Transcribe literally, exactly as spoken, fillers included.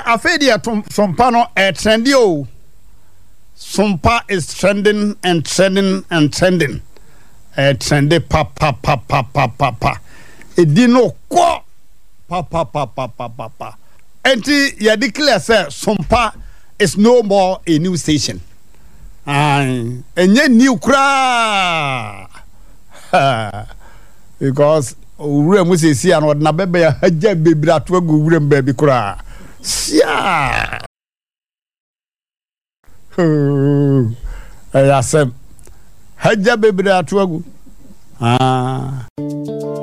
afedi atom sompa no e trendy o. Sompa is trending and trending and trending. Eh trendy pa pa pa pa pa pa pa. E di no ko pa pa pa pa pa pa pa. Enti ya declare say Sompa is no more a new station. Ai enye new kra. Because owura mu se si an na bebe ya haja bebira to agu owura mbabi kra. Sia. Ayasem haja bebira to agu. Ah